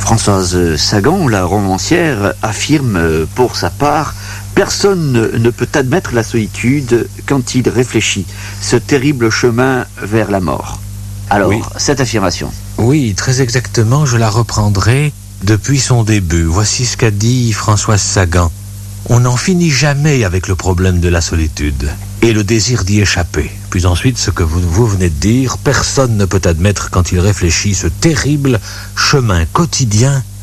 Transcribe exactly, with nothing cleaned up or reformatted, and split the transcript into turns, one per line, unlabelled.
Françoise Sagan, la romancière, affirme pour sa part: personne ne peut admettre la solitude quand il réfléchit, ce terrible chemin vers la mort. Alors, oui. Cette affirmation.
Oui, très exactement, je la reprendrai depuis son début. Voici ce qu'a dit Françoise Sagan. On n'en finit jamais avec le problème de la solitude et le désir d'y échapper. Puis ensuite, ce que vous, vous venez de dire, personne ne peut admettre quand il réfléchit ce terrible chemin quotidien